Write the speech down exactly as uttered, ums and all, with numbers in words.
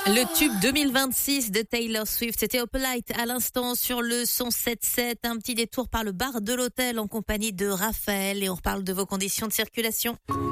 Le tube deux mille vingt-six de Taylor Swift, c'était Opalite à l'instant sur le cent sept sept. Un petit détour par le bar de l'hôtel en compagnie de Raphaël et on reparle de vos conditions de circulation.